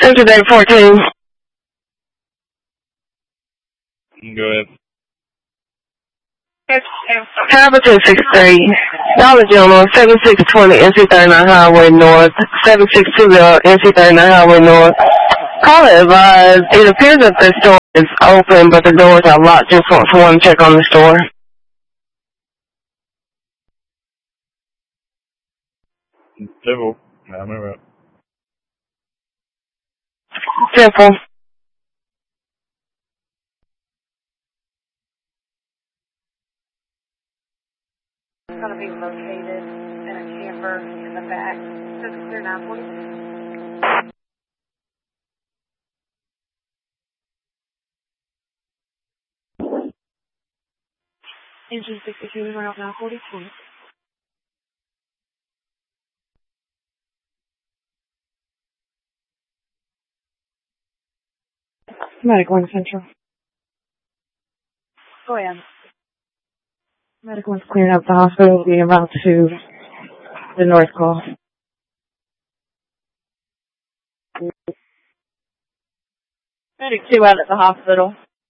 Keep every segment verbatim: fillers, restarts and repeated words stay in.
Interstate fourteen. Go ahead. Tower two six three. Dollar General, seven six two zero N C thirty-nine Highway North, seven six two zero N C thirty-nine Highway North. Caller advised, it appears that the store is open, but the doors are locked. Just want someone to check on the store. Temple. I remember it. Temple. It's going to be located in a camper in the back. This is clear nine forty. Engine sixty-two, route nine forty-two. Medic one Central. Go ahead. Medic one's clearing up the hospital, being about to the north call. Medic two out at the hospital.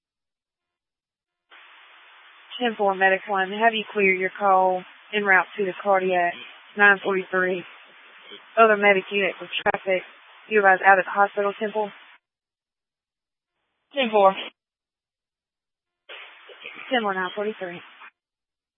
ten four, Medic one, have you cleared your call en route to the cardiac, nine forty-three. Other medic unit with traffic, you guys out at the hospital, Temple? ten four. ten four, nine forty-three.